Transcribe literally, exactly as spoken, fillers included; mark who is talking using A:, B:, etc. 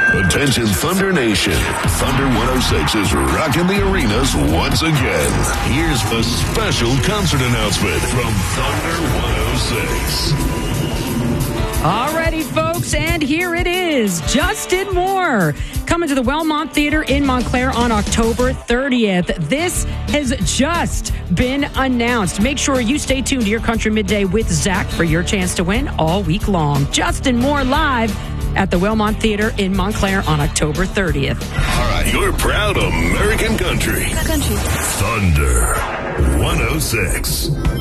A: Attention Thunder Nation. Thunder one oh six is rocking the arenas once again. Here's a special concert announcement from Thunder one oh six.
B: Alrighty, folks, and here it is. Justin Moore coming to the Wellmont Theater in Montclair on October thirtieth. This has just been announced. Make sure you stay tuned to Your Country Midday with Zach for your chance to win all week long. Justin Moore live at the Wellmont Theater in Montclair on October thirtieth.
A: All right, you're proud American country.
C: Country.
A: Thunder one oh six.